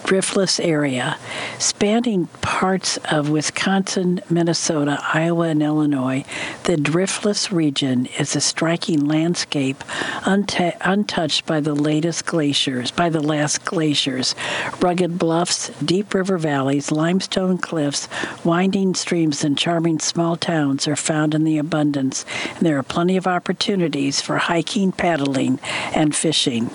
Driftless area. Spanning parts of Wisconsin, Minnesota, Iowa, and Illinois, the Driftless region is a striking landscape untouched by the last glaciers. Rugged bluffs, deep river valleys, limestone cliffs, winding streams, and charming small towns are found in the abundance, and there are plenty of opportunities for hiking, paddling, and fishing.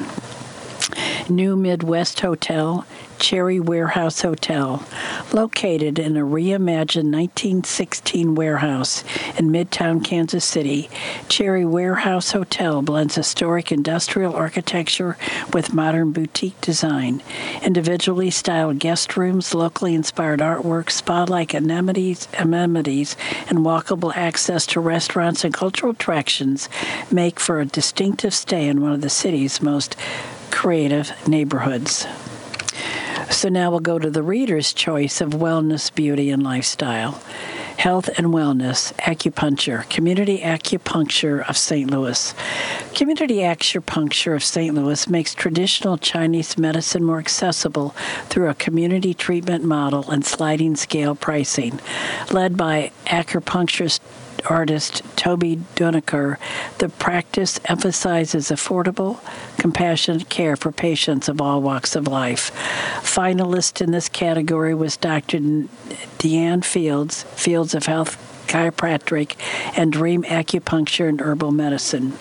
New Midwest Hotel, Cherry Warehouse Hotel, located in a reimagined 1916 warehouse in Midtown Kansas City. Cherry Warehouse Hotel blends historic industrial architecture with modern boutique design. Individually styled guest rooms, locally inspired artwork, spa-like amenities, and walkable access to restaurants and cultural attractions make for a distinctive stay in one of the city's most creative neighborhoods. So now we'll go to the reader's choice of wellness, beauty, and lifestyle. Health and wellness, acupuncture, Community Acupuncture of St. Louis. Community Acupuncture of St. Louis makes traditional Chinese medicine more accessible through a community treatment model and sliding scale pricing. Led by acupuncturist artist Toby Dunaker, the practice emphasizes affordable, compassionate care for patients of all walks of life. Finalist in this category was Dr. Deanne Fields of Health Chiropractic and Dream Acupuncture and Herbal Medicine.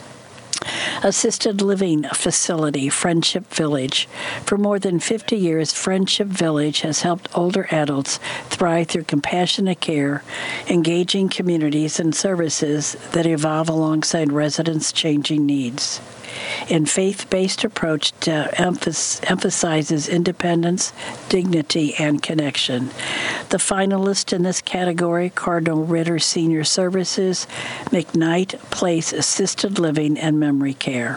Assisted living facility, Friendship Village. For more than 50 years, Friendship Village has helped older adults thrive through compassionate care, engaging communities and services that evolve alongside residents' changing needs. In faith-based approach that emphasizes independence, dignity, and connection. The finalist in this category, Cardinal Ritter Senior Services, McKnight Place Assisted Living and Memory Care.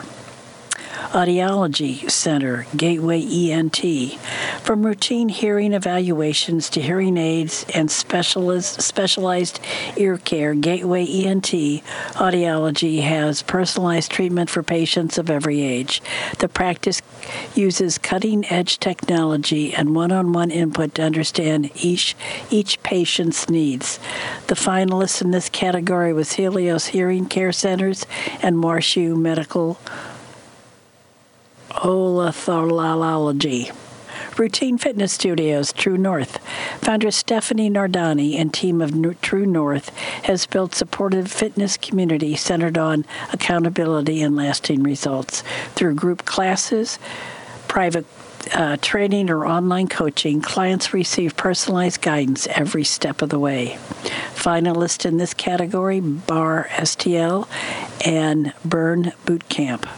Audiology Center, Gateway ENT. From routine hearing evaluations to hearing aids and specialized ear care, Gateway ENT Audiology has personalized treatment for patients of every age. The practice uses cutting-edge technology and one-on-one input to understand each patient's needs. The finalists in this category was Helios Hearing Care Centers and Marshu Medical Otholology. Routine Fitness Studios, True North. Founder Stephanie Nardani and team of True North has built supportive fitness community centered on accountability and lasting results. Through group classes, private training, or online coaching, clients receive personalized guidance every step of the way. Finalists in this category, Bar STL and Burn Boot Camp.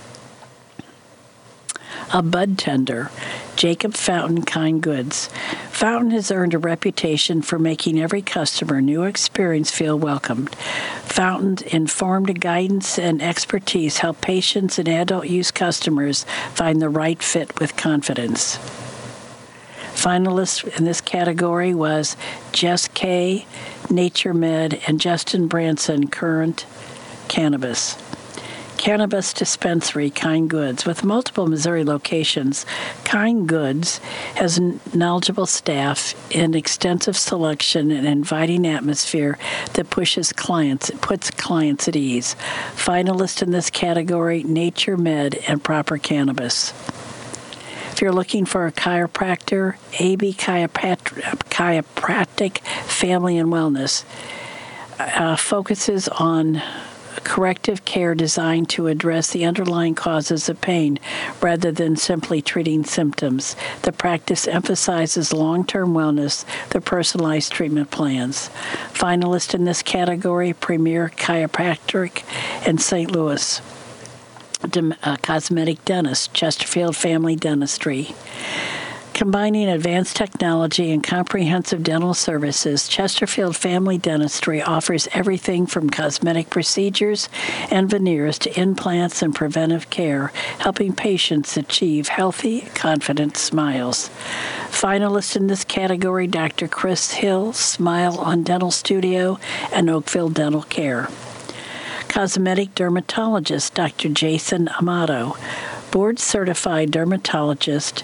A bud tender, Jacob Fountain Kind Goods. Fountain has earned a reputation for making every customer new experience feel welcomed. Fountain's informed guidance and expertise help patients and adult use customers find the right fit with confidence. Finalists in this category was Jess K, Nature Med, and Justin Branson, Current Cannabis. Cannabis Dispensary, Kind Goods. With multiple Missouri locations, Kind Goods has knowledgeable staff, an extensive selection, and inviting atmosphere that puts clients at ease. Finalist in this category, Nature Med and Proper Cannabis. If you're looking for a chiropractor, AB Chiropractic Family and Wellness focuses on corrective care designed to address the underlying causes of pain rather than simply treating symptoms. The practice emphasizes long-term wellness through personalized treatment plans. Finalist in this category, Premier Chiropractic in St. Louis. Cosmetic Dentist, Chesterfield Family Dentistry. Combining advanced technology and comprehensive dental services, Chesterfield Family Dentistry offers everything from cosmetic procedures and veneers to implants and preventive care, helping patients achieve healthy, confident smiles. Finalists in this category, Dr. Chris Hill, Smile on Dental Studio, and Oakville Dental Care. Cosmetic dermatologist, Dr. Jason Amato. Board-certified dermatologist,